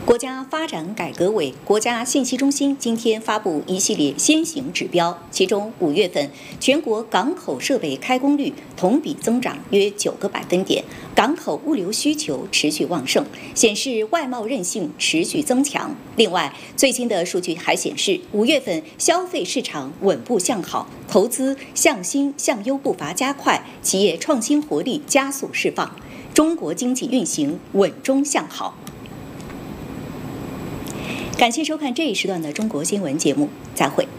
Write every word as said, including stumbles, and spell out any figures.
国家发展改革委、国家信息中心今天发布一系列先行指标，其中五月份全国港口设备开工率同比增长约九个百分点，港口物流需求持续旺盛，显示外贸韧性持续增强。另外，最新的数据还显示，五月份消费市场稳步向好，投资向新向优步伐加快，企业创新活力加速释放，中国经济运行稳中向好。感谢收看这一时段的中国新闻节目，再会。